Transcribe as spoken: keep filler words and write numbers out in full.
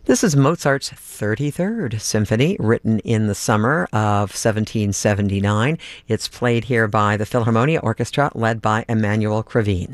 This is Mozart's thirty-third Symphony, written in the summer of seventeen seventy-nine. It's played here by the Philharmonia Orchestra, led by Emmanuel Krivine.